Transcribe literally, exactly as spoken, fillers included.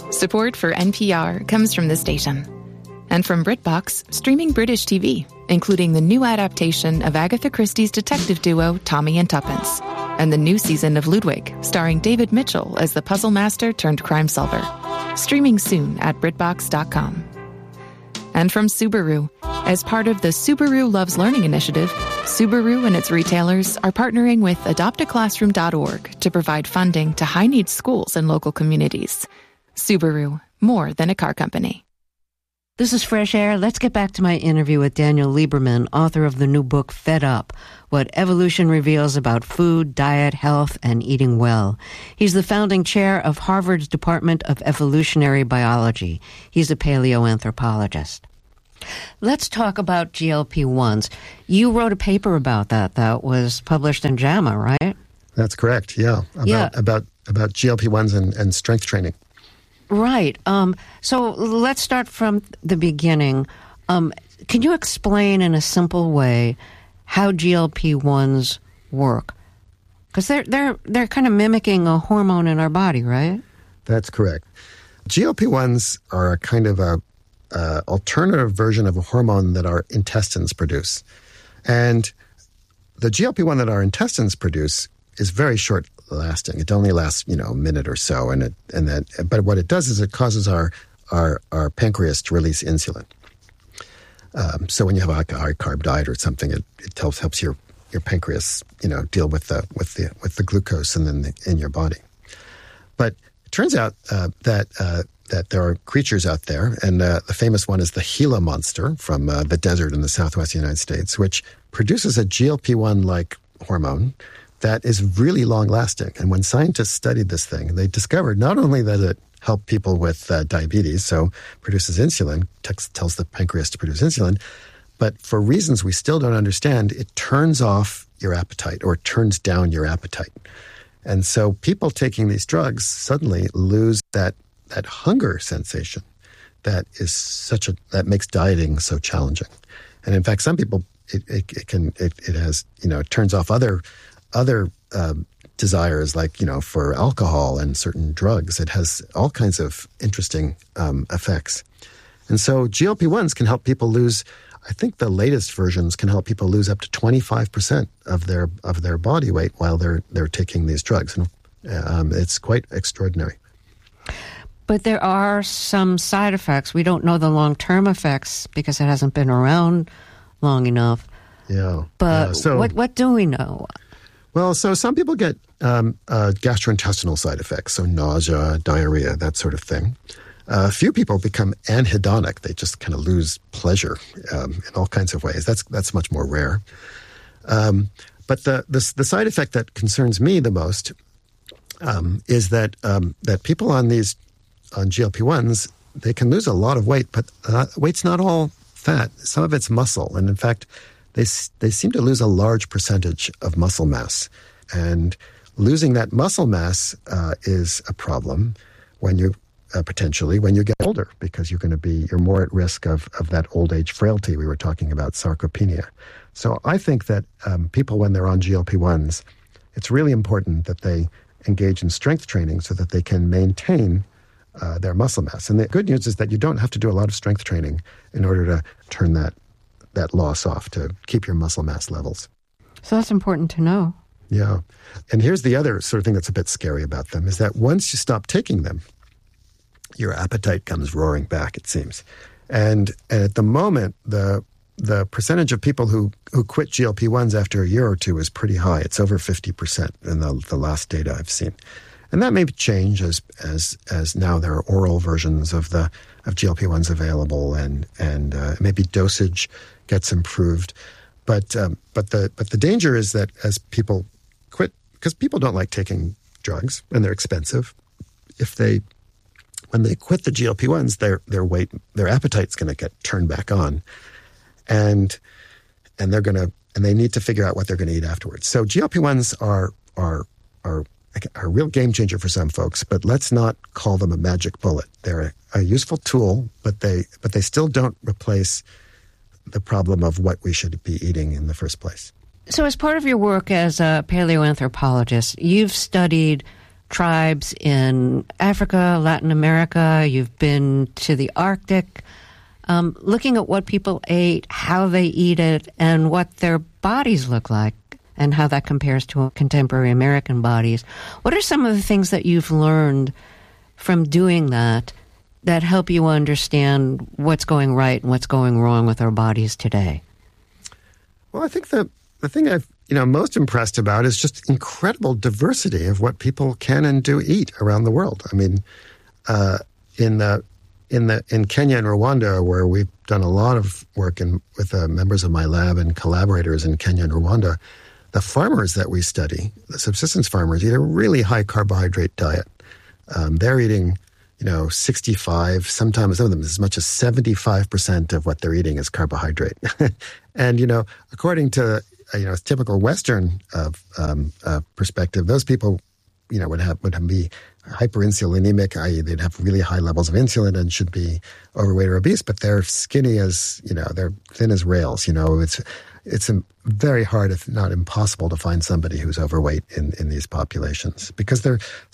Support for N P R comes from the station. And from BritBox, streaming British T V, including the new adaptation of Agatha Christie's detective duo Tommy and Tuppence, and the new season of Ludwig, starring David Mitchell as the puzzle master turned crime solver. Streaming soon at Britbox dot com. And from Subaru, as part of the Subaru Loves Learning initiative, Subaru and its retailers are partnering with adopt a classroom dot org to provide funding to high-needs schools and local communities. Subaru, more than a car company. This is Fresh Air. Let's get back to my interview with Daniel Lieberman, author of the new book, Fed Up, What Evolution Reveals About Food, Diet, Health, and Eating Well. He's the founding chair of Harvard's Department of Evolutionary Biology. He's a paleoanthropologist. Let's talk about G L P ones. You wrote a paper about that that was published in JAMA, right? That's correct, yeah. About, yeah. about, about G L P ones and, and strength training. Right. Um, so let's start from the beginning. Um, can you explain in a simple way how G L P ones work? Because they're they're they're kind of mimicking a hormone in our body, right? That's correct. G L P ones are a kind of a uh, alternative version of a hormone that our intestines produce, and the G L P one that our intestines produce is very short lasting. It only lasts, you know, a minute or so, and it and that. But what it does is it causes our our our pancreas to release insulin. Um, so when you have like a high carb diet or something, it, it helps helps your your pancreas, you know, deal with the with the with the glucose and then the, in your body. But it turns out uh, that uh, that there are creatures out there, and uh, the famous one is the Gila monster from uh, the desert in the southwest United States, which produces a G L P one like hormone that is really long-lasting. And when scientists studied this thing, they discovered not only that it helped people with uh, diabetes, so produces insulin, t- tells the pancreas to produce insulin, but for reasons we still don't understand, it turns off your appetite or turns down your appetite. And so people taking these drugs suddenly lose that that hunger sensation that is such a that makes dieting so challenging. And in fact, some people it, it, it can it, it has you know it turns off other other um, desires, like, you know, for alcohol and certain drugs. It has all kinds of interesting um, effects. And so G L P ones can help people lose, I think the latest versions can help people lose up to twenty-five percent of their of their body weight while they're they're taking these drugs. And um, it's quite extraordinary. But there are some side effects. We don't know the long-term effects because it hasn't been around long enough. Yeah. But yeah. So, what what do we know? Well, so some people get um, uh, gastrointestinal side effects, so nausea, diarrhea, that sort of thing. Uh, a few people become anhedonic. They just kind of lose pleasure um, in all kinds of ways. That's that's much more rare. Um, but the, the the side effect that concerns me the most um, is that um, that people on these on G L P ones, they can lose a lot of weight, but uh, weight's not all fat. Some of it's muscle, and in fact, they they seem to lose a large percentage of muscle mass, and losing that muscle mass uh, is a problem when you uh, potentially when you get older, because you're going to be you're more at risk of of that old age frailty we were talking about, sarcopenia. So I think that um, people, when they're on G L P ones, it's really important that they engage in strength training so that they can maintain uh, their muscle mass. And the good news is that you don't have to do a lot of strength training in order to turn that that loss off, to keep your muscle mass levels. So that's important to know. Yeah. And here's the other sort of thing that's a bit scary about them, is that once you stop taking them, your appetite comes roaring back, it seems. And, and at the moment, the the percentage of people who, who quit G L P ones after a year or two is pretty high. It's over fifty percent in the, the last data I've seen. And that may change as as as now there are oral versions of the of G L P ones available, and and uh, maybe dosage gets improved. But um, but the but the danger is that as people quit, because people don't like taking drugs and they're expensive, if they when they quit the G L P ones, their their weight their appetite's going to get turned back on, and and they're going to and they need to figure out what they're going to eat afterwards. So G L P ones are are are a real game changer for some folks, but let's not call them a magic bullet. They're a, a useful tool, but they but they still don't replace the problem of what we should be eating in the first place. So as part of your work as a paleoanthropologist, you've studied tribes in Africa, Latin America. You've been to the Arctic, um, looking at what people ate, how they eat it, and what their bodies look like, and how that compares to contemporary American bodies. What are some of the things that you've learned from doing that that help you understand what's going right and what's going wrong with our bodies today? Well, I think the the thing I've you know most impressed about is just incredible diversity of what people can and do eat around the world. I mean, uh, in the in the in Kenya and Rwanda, where we've done a lot of work in, with uh, members of my lab and collaborators in Kenya and Rwanda, the farmers that we study, the subsistence farmers, eat a really high carbohydrate diet. Um, they're eating, you know, sixty-five, sometimes some of them as much as seventy-five percent of what they're eating is carbohydrate. And, you know, according to, you know, typical Western uh, um, uh, perspective, those people, you know, would have would be hyperinsulinemic, that is they'd have really high levels of insulin and should be overweight or obese, but they're skinny as, you know, they're thin as rails. You know, it's it's very hard, if not impossible, to find somebody who's overweight in, in these populations because they're